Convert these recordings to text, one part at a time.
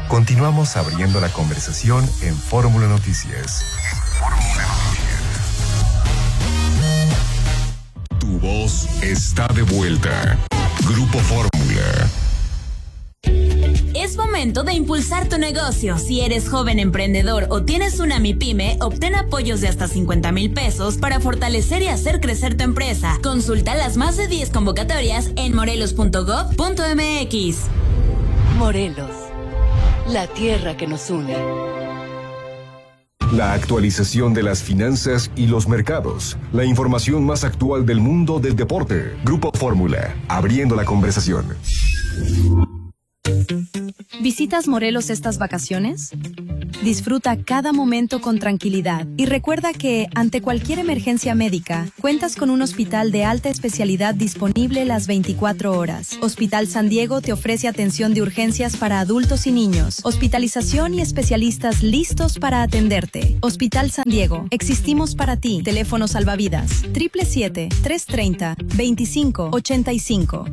Continuamos abriendo la conversación en Fórmula Noticias. Tu voz está de vuelta. Grupo Fórmula. Es momento de impulsar tu negocio. Si eres joven emprendedor o tienes una MIPYME, obtén apoyos de hasta 50,000 pesos para fortalecer y hacer crecer tu empresa. Consulta las más de 10 convocatorias en morelos.gov.mx. Morelos, la tierra que nos une. La actualización de las finanzas y los mercados. La información más actual del mundo del deporte. Grupo Fórmula, abriendo la conversación. ¿Visitas Morelos estas vacaciones? Disfruta cada momento con tranquilidad y recuerda que, ante cualquier emergencia médica, cuentas con un hospital de alta especialidad disponible las 24 horas. Hospital San Diego te ofrece atención de urgencias para adultos y niños, hospitalización y especialistas listos para atenderte. Hospital San Diego, existimos para ti. Teléfono salvavidas 777-330-2585.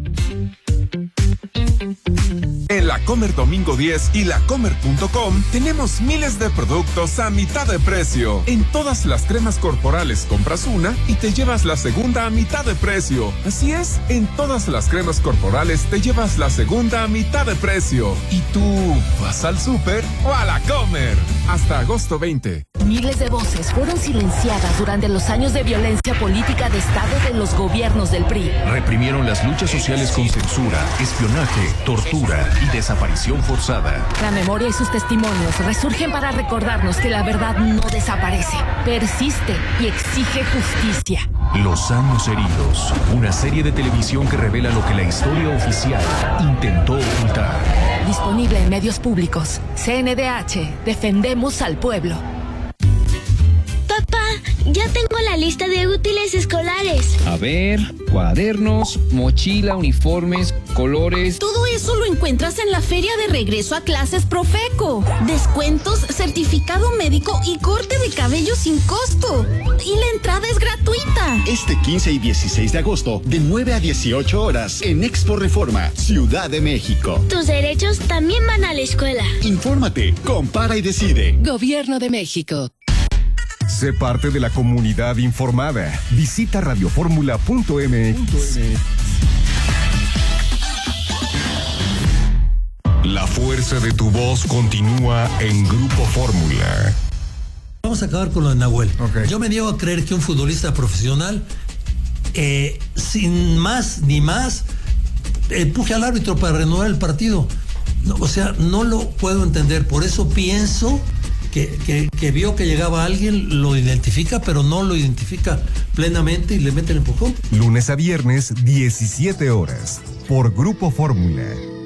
En La Comer Domingo 10 y lacomer.com tenemos miles de productos a mitad de precio. En todas las cremas corporales compras una y te llevas la segunda a mitad de precio. Así es, en todas las cremas corporales te llevas la segunda a mitad de precio. ¿Y tú vas al súper o a La Comer? Hasta agosto 20. Miles de voces fueron silenciadas durante los años de violencia política de Estado de los gobiernos del PRI. Reprimieron las luchas sociales con censura, espionaje, tortura y desaparición forzada. La memoria y sus testimonios resurgen para recordarnos que la verdad no desaparece, persiste y exige justicia. Los años heridos, una serie de televisión que revela lo que la historia oficial intentó ocultar. Disponible en medios públicos. CNDH, defendemos al pueblo. Papá, ya tengo la lista de útiles escolares. A ver, cuadernos, mochila, uniformes, colores. Todo eso lo encuentras en la feria de regreso a clases Profeco. Descuentos, certificado médico y corte de cabello sin costo. Y la entrada es gratuita. Este 15 y 16 de agosto, de 9 a 18 horas, en Expo Reforma, Ciudad de México. Tus derechos también van a la escuela. Infórmate, compara y decide. Gobierno de México. Sé parte de la comunidad informada. Visita radioformula.mx. La fuerza de tu voz continúa en Grupo Fórmula. Vamos a acabar con lo de Nahuel. Okay. Yo me niego a creer que un futbolista profesional, sin más ni más, empuje al árbitro para renovar el partido. No, o sea, no lo puedo entender. Por eso pienso que vio que llegaba alguien, lo identifica, pero no lo identifica plenamente y le mete el empujón. Lunes a viernes, 17 horas, por Grupo Fórmula.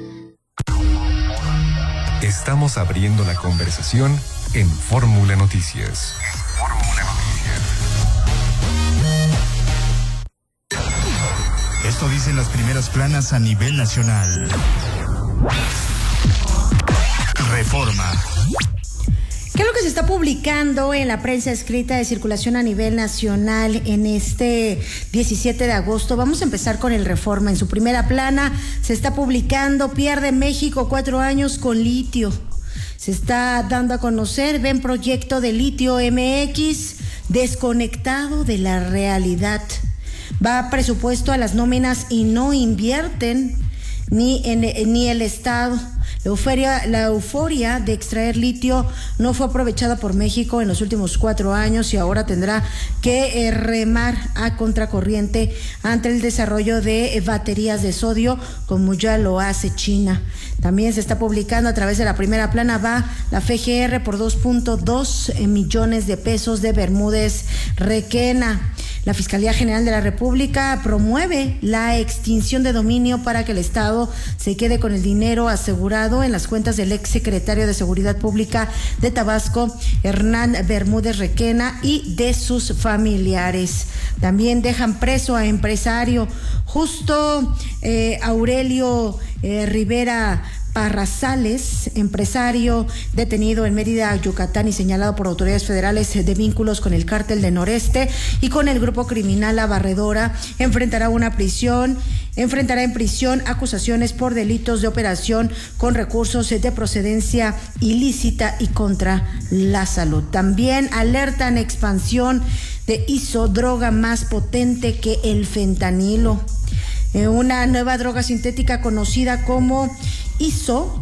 Estamos abriendo la conversación en Fórmula Noticias. Esto dicen las primeras planas a nivel nacional. Reforma. ¿Qué es lo que se está publicando en la prensa escrita de circulación a nivel nacional en este 17 de agosto? Vamos a empezar con el Reforma. En su primera plana se está publicando: pierde México 4 años con litio. Se está dando a conocer: ven proyecto de litio MX desconectado de la realidad. Va presupuesto a las nóminas y no invierten ni el Estado. La euforia de extraer litio no fue aprovechada por México en los últimos 4 años y ahora tendrá que remar a contracorriente ante el desarrollo de baterías de sodio, como ya lo hace China. También se está publicando a través de la primera plana: va la FGR por 2.2 millones de pesos de Bermúdez Requena. La Fiscalía General de la República promueve la extinción de dominio para que el Estado se quede con el dinero asegurado en las cuentas del ex secretario de Seguridad Pública de Tabasco, Hernán Bermúdez Requena, y de sus familiares. También dejan preso a empresario Justo Aurelio Rivera Parrazales, empresario detenido en Mérida, Yucatán y señalado por autoridades federales de vínculos con el cártel de Noreste y con el grupo criminal La Barredora, enfrentará en prisión acusaciones por delitos de operación con recursos de procedencia ilícita y contra la salud. También alertan expansión de ISO, droga más potente que el fentanilo. Una nueva droga sintética conocida como ISO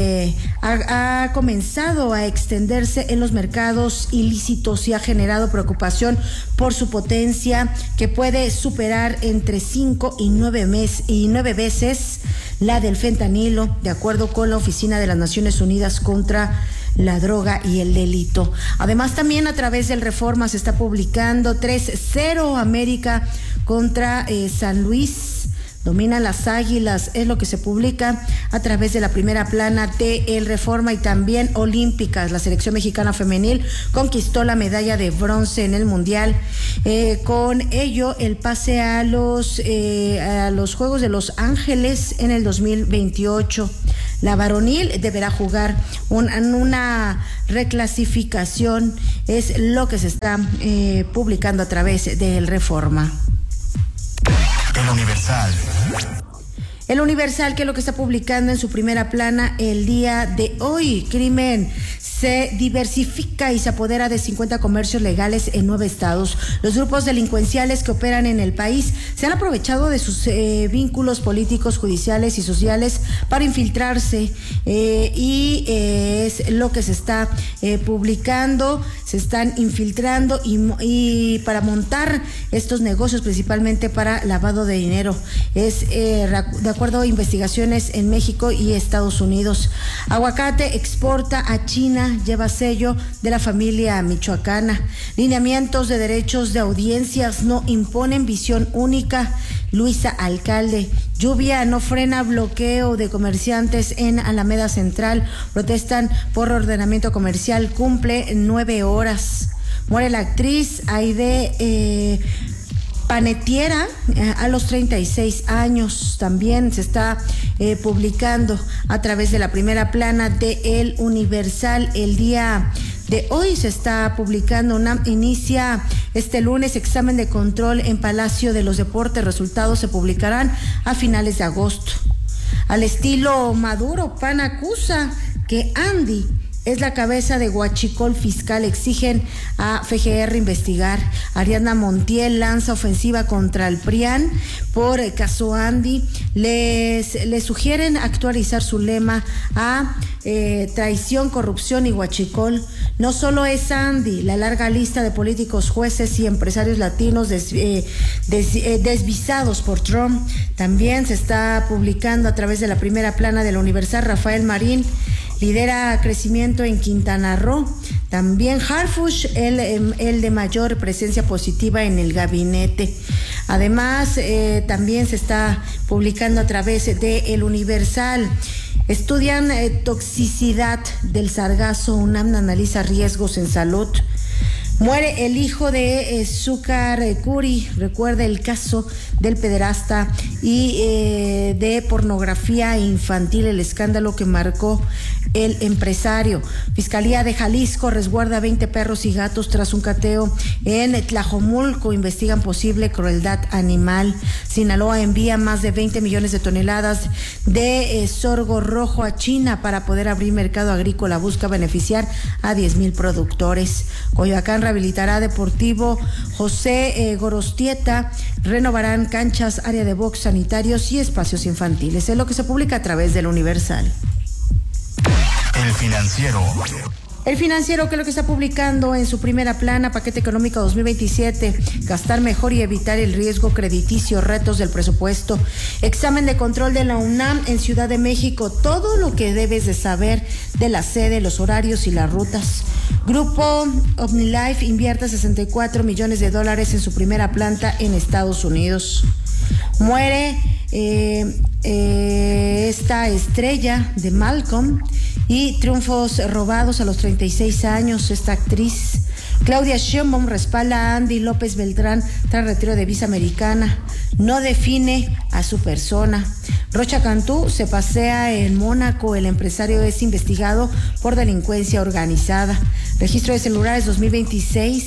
ha comenzado a extenderse en los mercados ilícitos y ha generado preocupación por su potencia, que puede superar entre 5 y 9 veces la del fentanilo, de acuerdo con la Oficina de las Naciones Unidas contra la Droga y el Delito. Además, también a través del Reforma se está publicando 3-0 América contra San Luis. Dominan las Águilas, es lo que se publica a través de la primera plana de El Reforma. Y también olímpicas, la selección mexicana femenil conquistó la medalla de bronce en el Mundial. Con ello, el pase a los Juegos de Los Ángeles en el 2028. La varonil deberá jugar una reclasificación, es lo que se está publicando a través de El Reforma. El Universal. El Universal, que es lo que está publicando en su primera plana el día de hoy. Crimen se diversifica y se apodera de 50 comercios legales en 9 estados. Los grupos delincuenciales que operan en el país se han aprovechado de sus vínculos políticos, judiciales y sociales para infiltrarse y es lo que se está publicando. Se están infiltrando y para montar estos negocios, principalmente para lavado de dinero. Es de acuerdo a investigaciones en México y Estados Unidos. Aguacate exporta a China, lleva sello de la familia michoacana. Lineamientos de derechos de audiencias no imponen visión única. Luisa Alcalde. Lluvia no frena bloqueo de comerciantes en Alameda Central. Protestan por ordenamiento comercial. Cumple 9 horas. Muere la actriz Aide Panettiere a los 36 años. También se está publicando a través de la primera plana de El Universal. El día de hoy se está publicando, inicia este lunes examen de control en Palacio de los Deportes. Resultados se publicarán a finales de agosto. Al estilo Maduro, PAN acusa que Andy es la cabeza de Huachicol fiscal. Exigen a FGR investigar. Ariadna Montiel lanza ofensiva contra el PRIAN por el caso Andy. Les sugieren actualizar su lema a traición, corrupción y Huachicol. No solo es Andy, la larga lista de políticos, jueces y empresarios latinos desvisados por Trump. También se está publicando a través de la primera plana del Universal. Rafael Marín lidera crecimiento en Quintana Roo. También Harfuch, el de mayor presencia positiva en el gabinete. Además, también se está publicando a través de El Universal. Estudian toxicidad del sargazo. UNAM analiza riesgos en salud. Muere el hijo de Zúcar Curi. Recuerda el caso del pederasta y de pornografía infantil, el escándalo que marcó el empresario. Fiscalía de Jalisco resguarda 20 perros y gatos tras un cateo en Tlajomulco. Investigan posible crueldad animal. Sinaloa envía más de 20 millones de toneladas de sorgo rojo a China para poder abrir mercado agrícola. Busca beneficiar a 10,000 productores. Coyoacán rehabilitará Deportivo José Gorostieta. Renovarán canchas, área de box, sanitarios y espacios infantiles. Es lo que se publica a través del Universal. El Financiero. El Financiero, que es lo que está publicando en su primera plana, paquete económico 2027, gastar mejor y evitar el riesgo crediticio, retos del presupuesto, examen de control de la UNAM en Ciudad de México, todo lo que debes de saber de la sede, los horarios y las rutas. Grupo OmniLife invierte $64 millones en su primera planta en Estados Unidos. Muere esta estrella de Malcolm y triunfos robados a los 36 años. Esta actriz Claudia Sheinbaum respalda a Andy López Beltrán tras retiro de visa americana. No define a su persona. Rocha Cantú se pasea en Mónaco. El empresario es investigado por delincuencia organizada. Registro de celulares 2026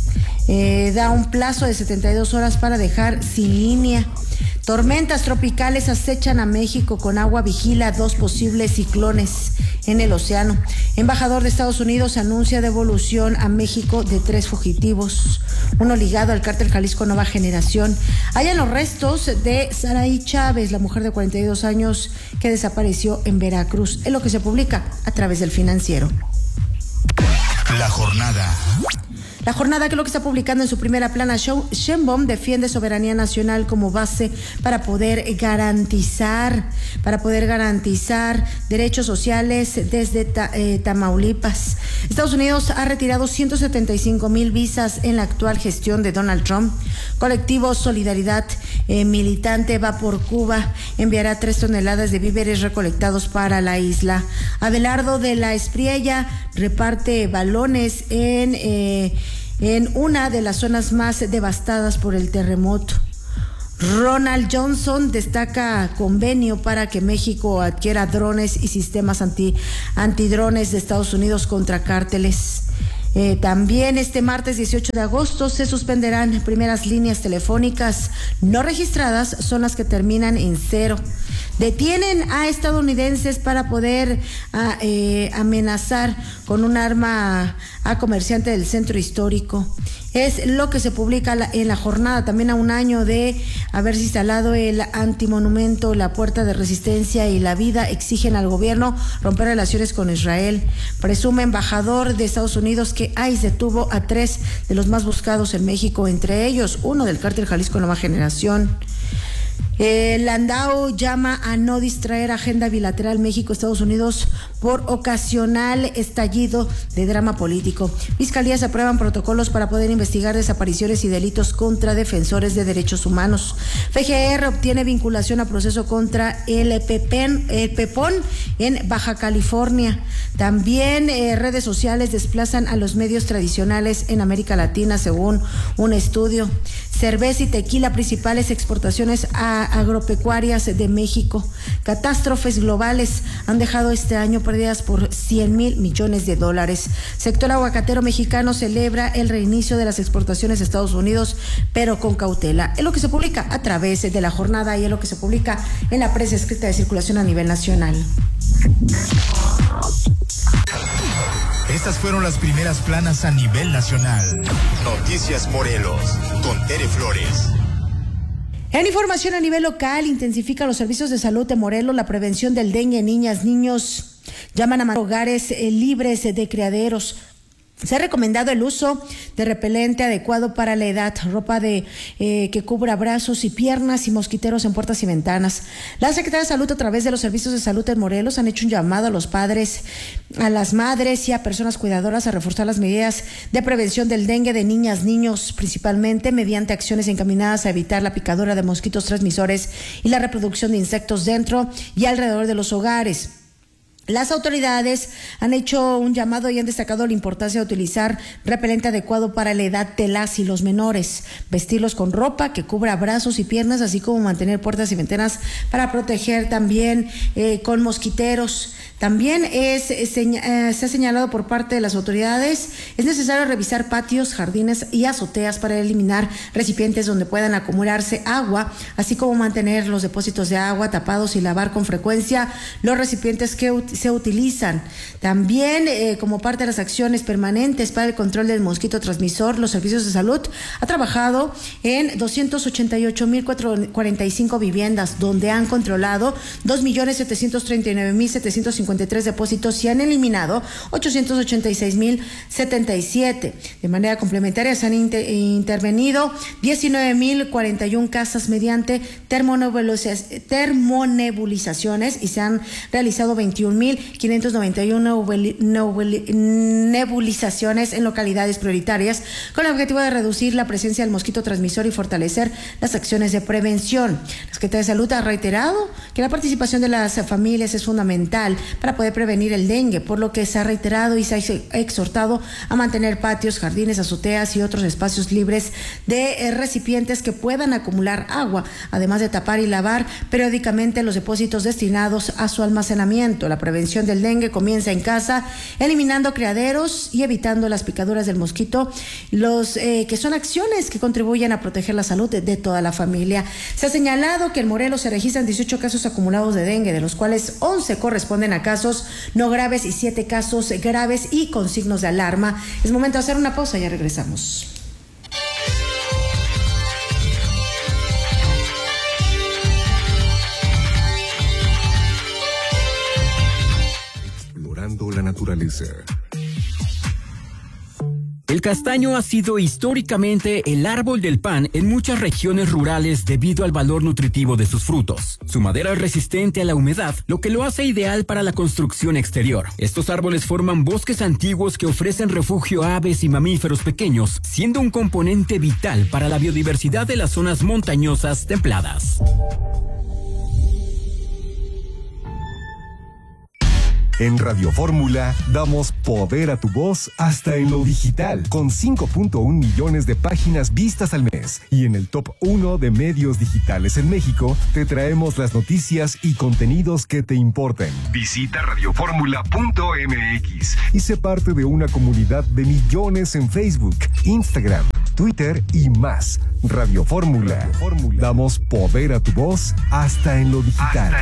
da un plazo de 72 horas para dejar sin línea. Tormentas tropicales acechan a México. Con agua vigila 2 posibles ciclones en el océano. Embajador de Estados Unidos anuncia devolución a México de 3 fugitivos, uno ligado al cártel Jalisco Nueva Generación. Hallan los restos de Saraí Chávez, la mujer de 42 años que desapareció en Veracruz. Es lo que se publica a través del Financiero. La jornada. La jornada, que es lo que está publicando en su primera plana, Sheinbaum defiende soberanía nacional como base para poder garantizar derechos sociales desde Tamaulipas. Estados Unidos ha retirado 175,000 visas en la actual gestión de Donald Trump. Colectivo Solidaridad Militante va por Cuba, enviará 3 toneladas de víveres recolectados para la isla. Abelardo de la Espriella reparte balones en una de las zonas más devastadas por el terremoto. Ronald Johnson destaca convenio para que México adquiera drones y sistemas antidrones de Estados Unidos contra cárteles. También este martes 18 de agosto se suspenderán primeras líneas telefónicas no registradas, son las que terminan en 0. Detienen a estadounidenses para poder amenazar con un arma a comerciante del centro histórico. Es lo que se publica en la jornada. También a un año de haberse instalado el antimonumento La Puerta de Resistencia y La Vida, exigen al gobierno romper relaciones con Israel. Presume embajador de Estados Unidos que ICE detuvo a 3 de los más buscados en México, entre ellos uno del cártel Jalisco Nueva Generación. Landau llama a no distraer agenda bilateral México-Estados Unidos por ocasional estallido de drama político. Fiscalías aprueban protocolos para poder investigar desapariciones y delitos contra defensores de derechos humanos. FGR obtiene vinculación a proceso contra el Pepón en Baja California. También redes sociales desplazan a los medios tradicionales en América Latina, según un estudio. Cerveza y tequila, principales exportaciones agropecuarias de México. Catástrofes globales han dejado este año pérdidas por $100,000 millones. Sector aguacatero mexicano celebra el reinicio de las exportaciones a Estados Unidos, pero con cautela. Es lo que se publica a través de la jornada y es lo que se publica en la prensa escrita de circulación a nivel nacional. Estas fueron las primeras planas a nivel nacional. Noticias Morelos, con Tere Flores. En información a nivel local, intensifican los servicios de salud de Morelos la prevención del dengue en niñas, niños. Llaman a hogares libres de criaderos. Se ha recomendado el uso de repelente adecuado para la edad, ropa que cubra brazos y piernas y mosquiteros en puertas y ventanas. La Secretaría de Salud, a través de los servicios de salud en Morelos, han hecho un llamado a los padres, a las madres y a personas cuidadoras a reforzar las medidas de prevención del dengue de niñas, niños, principalmente mediante acciones encaminadas a evitar la picadura de mosquitos transmisores y la reproducción de insectos dentro y alrededor de los hogares. Las autoridades han hecho un llamado y han destacado la importancia de utilizar repelente adecuado para la edad de las y los menores, vestirlos con ropa que cubra brazos y piernas, así como mantener puertas y ventanas para proteger también con mosquiteros. También se ha señalado por parte de las autoridades, es necesario revisar patios, jardines y azoteas para eliminar recipientes donde puedan acumularse agua, así como mantener los depósitos de agua tapados y lavar con frecuencia los recipientes que se utilizan. También, como parte de las acciones permanentes para el control del mosquito transmisor, los servicios de salud ha trabajado en 288,045 viviendas, donde han controlado 2,739,753 depósitos y han eliminado 886,077. De manera complementaria se han intervenido 19,041 casas mediante termonebulizaciones y se han realizado 21,000 4.591 nebulizaciones en localidades prioritarias con el objetivo de reducir la presencia del mosquito transmisor y fortalecer las acciones de prevención. La Secretaría de Salud ha reiterado que la participación de las familias es fundamental para poder prevenir el dengue, por lo que se ha reiterado y se ha exhortado a mantener patios, jardines, azoteas y otros espacios libres de recipientes que puedan acumular agua, además de tapar y lavar periódicamente los depósitos destinados a su almacenamiento. La prevención del dengue comienza en casa, eliminando criaderos y evitando las picaduras del mosquito, que son acciones que contribuyen a proteger la salud de toda la familia. Se ha señalado que en Morelos se registran 18 casos acumulados de dengue, de los cuales 11 corresponden a casos no graves y 7 casos graves y con signos de alarma. Es momento de hacer una pausa, ya regresamos. Explorando la naturaleza. El castaño ha sido históricamente el árbol del pan en muchas regiones rurales debido al valor nutritivo de sus frutos. Su madera es resistente a la humedad, lo que lo hace ideal para la construcción exterior. Estos árboles forman bosques antiguos que ofrecen refugio a aves y mamíferos pequeños, siendo un componente vital para la biodiversidad de las zonas montañosas templadas. En Radio Fórmula damos poder a tu voz hasta en lo digital, con 5.1 millones de páginas vistas al mes. Y en el top 1 de medios digitales en México, te traemos las noticias y contenidos que te importan. Visita radioformula.mx y sé parte de una comunidad de millones en Facebook, Instagram, Twitter y más. Radio Fórmula. Damos poder a tu voz hasta en lo digital.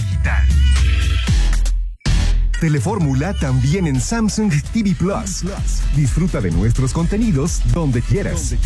Telefórmula también en Samsung TV Plus. Disfruta de nuestros contenidos donde quieras.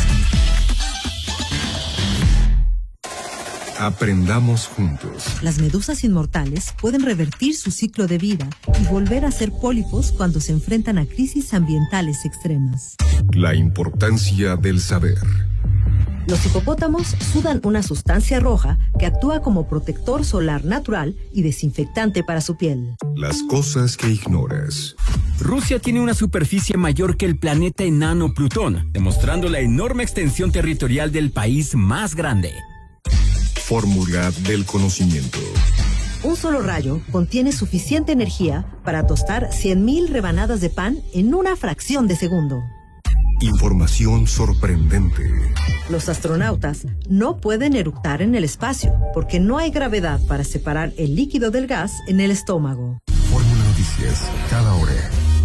Aprendamos juntos. Las medusas inmortales pueden revertir su ciclo de vida y volver a ser pólipos cuando se enfrentan a crisis ambientales extremas. La importancia del saber. Los hipopótamos sudan una sustancia roja que actúa como protector solar natural y desinfectante para su piel. Las cosas que ignoras. Rusia tiene una superficie mayor que el planeta enano Plutón, demostrando la enorme extensión territorial del país más grande. Fórmula del conocimiento. Un solo rayo contiene suficiente energía para tostar 100,000 rebanadas de pan en una fracción de segundo. Información sorprendente. Los astronautas no pueden eructar en el espacio porque no hay gravedad para separar el líquido del gas en el estómago. Fórmula Noticias, cada hora.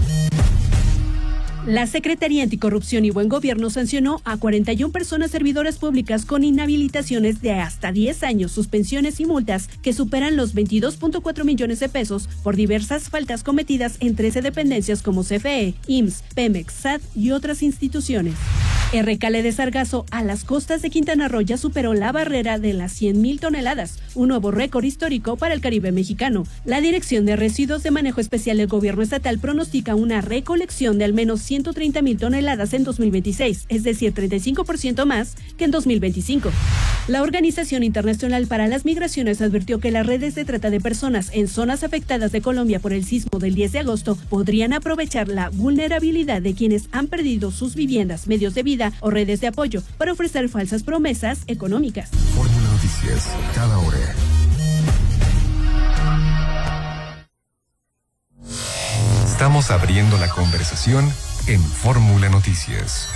La Secretaría Anticorrupción y Buen Gobierno sancionó a 41 personas servidoras públicas con inhabilitaciones de hasta 10 años, suspensiones y multas que superan los 22.4 millones de pesos por diversas faltas cometidas en 13 dependencias como CFE, IMSS, Pemex, SAT y otras instituciones. El recale de sargazo a las costas de Quintana Roo ya superó la barrera de las 100,000 toneladas, un nuevo récord histórico para el Caribe mexicano. La Dirección de Residuos de Manejo Especial del Gobierno Estatal pronostica una recolección de al menos 130,000 toneladas en 2026, es decir, 35% más que en 2025. La Organización Internacional para las Migraciones advirtió que las redes de trata de personas en zonas afectadas de Colombia por el sismo del 10 de agosto podrían aprovechar la vulnerabilidad de quienes han perdido sus viviendas, medios de vida o redes de apoyo para ofrecer falsas promesas económicas. Fórmula Noticias, cada hora. Estamos abriendo la conversación en Fórmula Noticias.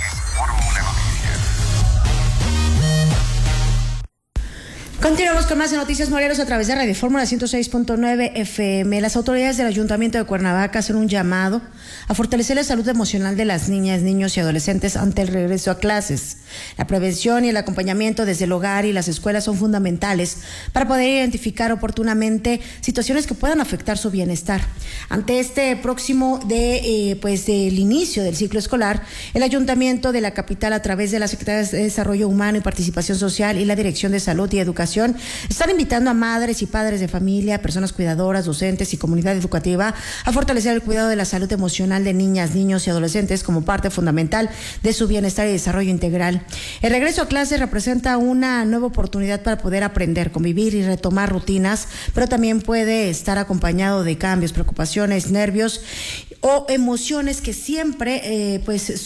Continuamos con más de Noticias Morelos a través de Radio Fórmula 106.9 FM. Las autoridades del Ayuntamiento de Cuernavaca hacen un llamado a fortalecer la salud emocional de las niñas, niños y adolescentes ante el regreso a clases. La prevención y el acompañamiento desde el hogar y las escuelas son fundamentales para poder identificar oportunamente situaciones que puedan afectar su bienestar. Ante este próximo del inicio del ciclo escolar, el Ayuntamiento de la capital, a través de la Secretaría de Desarrollo Humano y Participación Social y la Dirección de Salud y Educación Educación están invitando a madres y padres de familia, personas cuidadoras, docentes y comunidad educativa a fortalecer el cuidado de la salud emocional de niñas, niños y adolescentes como parte fundamental de su bienestar y desarrollo integral. El regreso a clases representa una nueva oportunidad para poder aprender, convivir y retomar rutinas, pero también puede estar acompañado de cambios, preocupaciones, nervios o emociones que siempre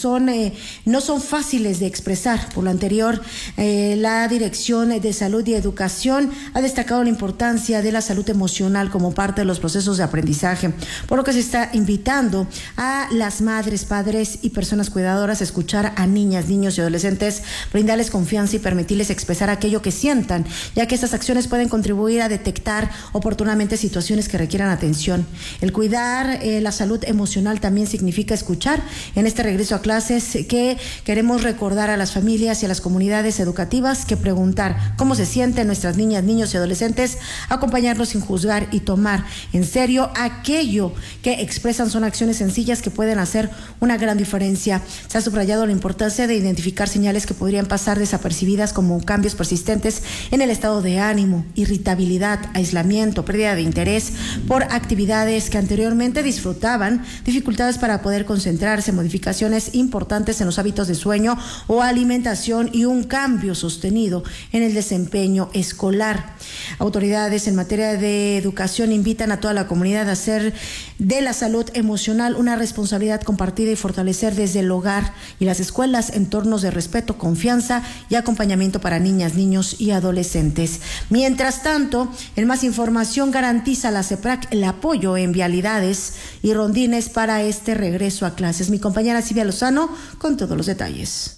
no son fáciles de expresar. Por lo anterior, la Dirección de Salud y Educación ha destacado la importancia de la salud emocional como parte de los procesos de aprendizaje, por lo que se está invitando a las madres, padres y personas cuidadoras a escuchar a niñas, niños y adolescentes, brindarles confianza y permitirles expresar aquello que sientan, ya que estas acciones pueden contribuir a detectar oportunamente situaciones que requieran atención. El cuidar la salud emocional también significa escuchar. En este regreso a clases que queremos recordar a las familias y a las comunidades educativas que preguntar cómo se sienten nuestras niñas, niños y adolescentes, acompañarlos sin juzgar y tomar en serio aquello que expresan son acciones sencillas que pueden hacer una gran diferencia. Se ha subrayado la importancia de identificar señales que podrían pasar desapercibidas como cambios persistentes en el estado de ánimo, irritabilidad, aislamiento, pérdida de interés por actividades que anteriormente disfrutaban, dificultades para poder concentrarse, modificaciones importantes en los hábitos de sueño o alimentación y un cambio sostenido en el desempeño escolar. Autoridades en materia de educación invitan a toda la comunidad a hacer de la salud emocional una responsabilidad compartida y fortalecer desde el hogar y las escuelas entornos de respeto, confianza y acompañamiento para niñas, niños y adolescentes. Mientras tanto, en más información, garantiza la CEPRAC el apoyo en vialidades y rondines para este regreso a clases. Mi compañera Silvia Lozano con todos los detalles.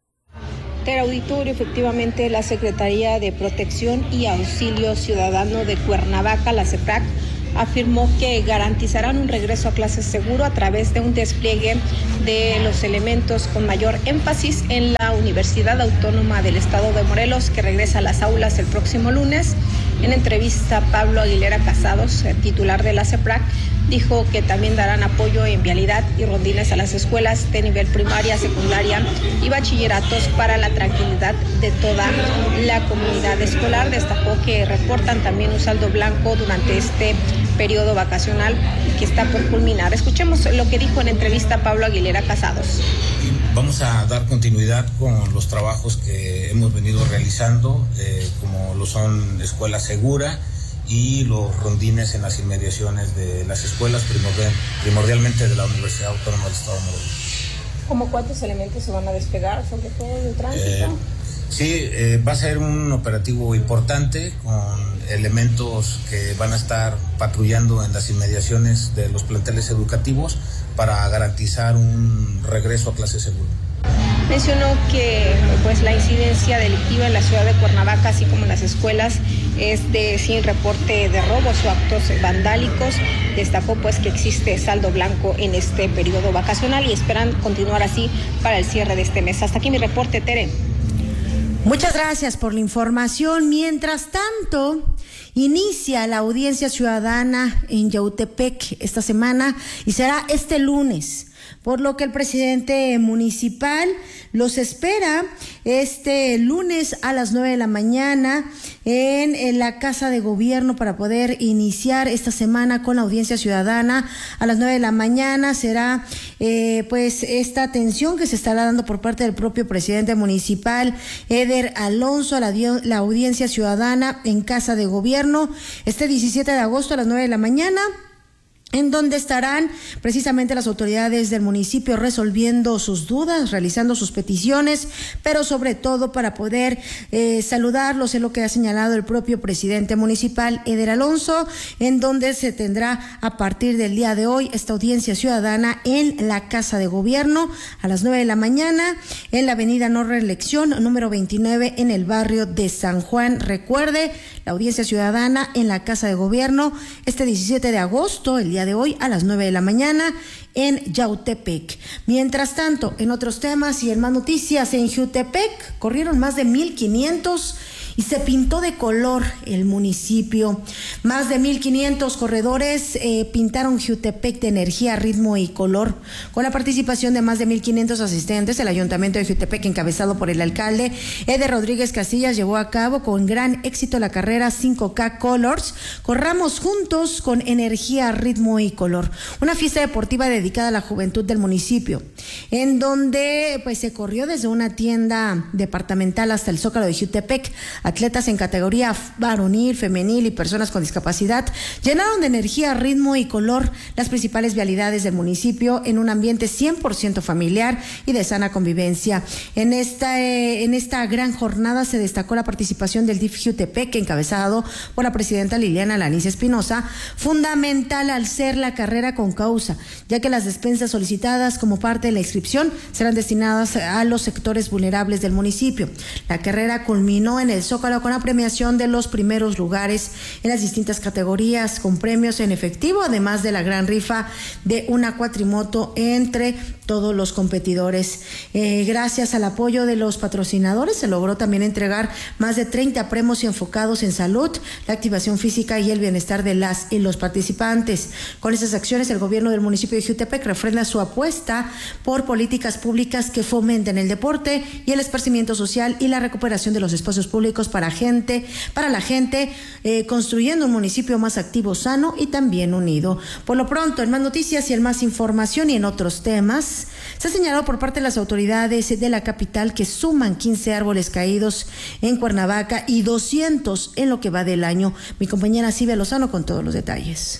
Auditorio, efectivamente, la Secretaría de Protección y Auxilio Ciudadano de Cuernavaca, la CEPRAC, afirmó que garantizarán un regreso a clases seguro a través de un despliegue de los elementos con mayor énfasis en la Universidad Autónoma del Estado de Morelos, que regresa a las aulas el próximo lunes. En entrevista, Pablo Aguilera Casados, titular de la CEPRAC, dijo que también darán apoyo en vialidad y rondines a las escuelas de nivel primaria, secundaria y bachilleratos para la tranquilidad de toda la comunidad escolar. Destacó que reportan también un saldo blanco durante este periodo vacacional que está por culminar. Escuchemos lo que dijo en entrevista Pablo Aguilera Casados. Vamos a dar continuidad con los trabajos que hemos venido realizando, como lo son Escuela Segura y los rondines en las inmediaciones de las escuelas, primordialmente de la Universidad Autónoma del Estado de Morelos. ¿Cómo cuántos elementos se van a despegar, sobre todo en tránsito? Sí, va a ser un operativo importante con elementos que van a estar patrullando en las inmediaciones de los planteles educativos para garantizar un regreso a clase seguro. Mencionó que la incidencia delictiva en la ciudad de Cuernavaca, así como en las escuelas, es sin reporte de robos o actos vandálicos. Destacó que existe saldo blanco en este periodo vacacional y esperan continuar así para el cierre de este mes. Hasta aquí mi reporte, Tere. Muchas gracias por la información. Mientras tanto, inicia la audiencia ciudadana en Yautepec esta semana y será este lunes, por lo que el presidente municipal los espera este lunes a las 9 de la mañana en la Casa de Gobierno para poder iniciar esta semana con la audiencia ciudadana. A las 9 de la mañana será esta atención que se estará dando por parte del propio presidente municipal, Eder Alonso, a la audiencia ciudadana en Casa de Gobierno este 17 de agosto a las 9 de la mañana. En donde estarán precisamente las autoridades del municipio resolviendo sus dudas, realizando sus peticiones, pero sobre todo para poder saludarlos, es lo que ha señalado el propio presidente municipal, Eder Alonso, en donde se tendrá a partir del día de hoy esta audiencia ciudadana en la Casa de Gobierno a las 9 de la mañana en la avenida No Reelección, número 29, en el barrio de San Juan. Recuerde, la audiencia ciudadana en la Casa de Gobierno este 17 de agosto, el día de hoy a las 9 de la mañana en Yautepec. Mientras tanto, en otros temas y en más noticias, en Yautepec corrieron más de 1,500 y se pintó de color el municipio. Más de 1,500 corredores pintaron Jiutepec de energía, ritmo y color. Con la participación de más de 1,500 asistentes, el Ayuntamiento de Jiutepec, encabezado por el alcalde Eder Rodríguez Casillas, llevó a cabo con gran éxito la carrera 5K Colors, Corramos Juntos con Energía, Ritmo y Color, una fiesta deportiva dedicada a la juventud del municipio, en donde pues se corrió desde una tienda departamental hasta el Zócalo de Jiutepec. Atletas en categoría varonil, femenil y personas con discapacidad llenaron de energía, ritmo y color las principales vialidades del municipio en un ambiente 100% familiar y de sana convivencia. En esta gran jornada se destacó la participación del DIF Jiutepec, encabezado por la presidenta Liliana Laniz Espinosa, fundamental al ser la carrera con causa, ya que las despensas solicitadas como parte de la inscripción serán destinadas a los sectores vulnerables del municipio. La carrera culminó en el Zócalo con la premiación de los primeros lugares en las distintas categorías, con premios en efectivo, además de la gran rifa de una cuatrimoto entre todos los competidores. Gracias al apoyo de los patrocinadores se logró también entregar más de 30 premios enfocados en salud, la activación física y el bienestar de las y los participantes. Con esas acciones, el gobierno del municipio de Jiutepec refrenda su apuesta por políticas públicas que fomenten el deporte y el esparcimiento social y la recuperación de los espacios públicos para la gente, construyendo un municipio más activo, sano y también unido. Por lo pronto, en más noticias y en más información y en otros temas, se ha señalado por parte de las autoridades de la capital que suman 15 árboles caídos en Cuernavaca y 200 en lo que va del año. Mi compañera Silvia Lozano con todos los detalles.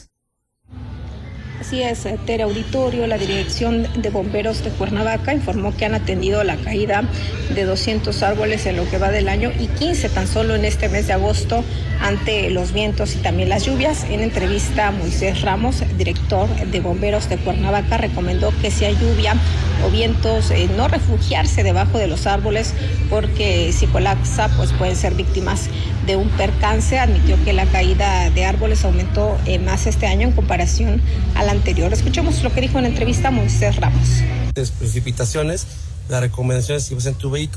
Así es, Tere Auditorio, la Dirección de Bomberos de Cuernavaca informó que han atendido la caída de 200 árboles en lo que va del año y 15 tan solo en este mes de agosto ante los vientos y también las lluvias. En entrevista, Moisés Ramos, director de Bomberos de Cuernavaca, recomendó que si hay lluvia o vientos, no refugiarse debajo de los árboles porque si colapsa, pues pueden ser víctimas de un percance. Admitió que la caída de árboles aumentó más este año en comparación al anterior. Escuchemos lo que dijo en entrevista Moisés Ramos. Precipitaciones, la recomendación es que en tu vehículo